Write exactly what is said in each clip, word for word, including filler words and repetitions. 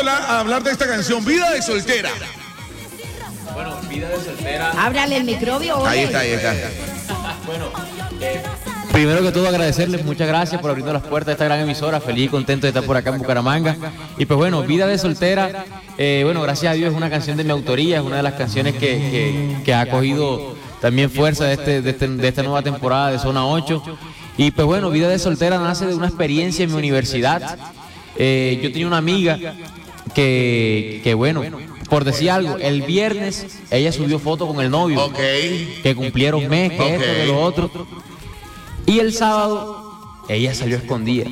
hablar, a hablar de esta canción, Vida de Soltera. Bueno, Vida de Soltera. Ábrale el microbio, oye. Ahí está, ahí está. Bueno, eh, primero que todo agradecerles, muchas gracias por abrirnos las puertas de esta gran emisora, feliz y contento de estar por acá en Bucaramanga. Y pues bueno, Vida de Soltera, eh, bueno, gracias a Dios es una canción de mi autoría, es una de las canciones que, que, que ha cogido también fuerza de, este, de, este, de esta nueva temporada de Zona ocho. Y pues bueno, Vida de Soltera nace de una experiencia en mi universidad. Eh, yo tenía una amiga que, que bueno, por decir algo, el viernes ella subió foto con el novio, okay. que cumplieron mes, que okay. esto, que lo otro. Y el sábado ella salió escondida.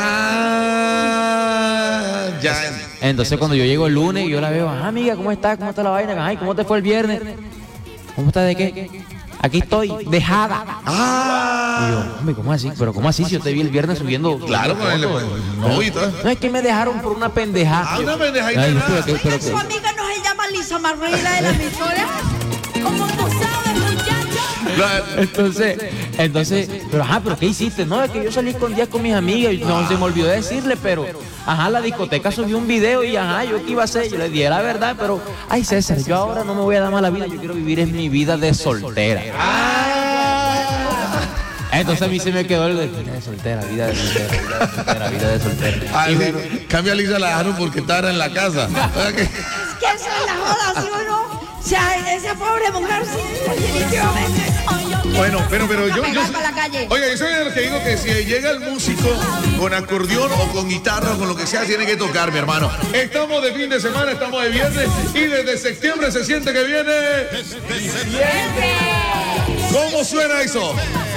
Ah, ya. Entonces cuando yo llego el lunes y yo la veo, ah, amiga, ¿cómo estás? ¿Cómo está la vaina? Ay, ¿cómo te fue el viernes? ¿Cómo estás de qué? Aquí estoy, dejada. Ah. Y yo, hombre, ¿cómo así? Pero ¿cómo así si yo te vi el viernes subiendo? Claro, subiendo pues, no, y todo. No, es que me dejaron por una pendejada. Ah, una pendejada. Ay, pero, pero, pero, su amiga no se llama Lisa Marrera de la emisora. ¿Cómo tú sabes, muchacho? Entonces, entonces, pero ajá, pero ¿qué hiciste? No, es que yo salí con días con mis amigas y no se me olvidó decirle, pero ajá, la discoteca subió un video y ajá, yo qué iba a hacer, yo le dije la verdad, pero ay César, yo ahora no me voy a dar mala vida, yo quiero vivir en mi vida de soltera. Entonces a mí se me quedó el de vida de soltera, vida de soltera, vida de soltera, vida de soltera. Ay, bueno, cambia a Lisa, la dejaron porque estaba en la casa. Es que eso es la joda, ¿sí o no? O sea, esa pobre mujer, sí, definitivamente. Bueno, pero, pero yo, yo oiga, yo soy de los que digo que si llega el músico con acordeón o con guitarra o con lo que sea, tiene que tocar, mi hermano. Estamos de fin de semana, estamos de viernes y desde septiembre se siente que viene... ¡Diciembre! ¿Cómo suena eso?